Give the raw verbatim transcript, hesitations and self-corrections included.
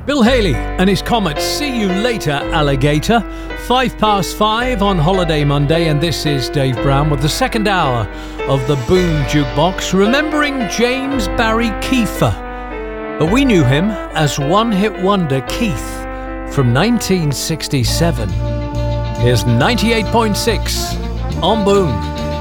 Bill Haley and his Comets. See you later, alligator. Five past five on Holiday Monday, and this is Dave Brown with the second hour of the Boom Jukebox, remembering James Barry Kiefer. But we knew him as one-hit wonder Keith from nineteen sixty-seven. Here's ninety-eight point six on Boom.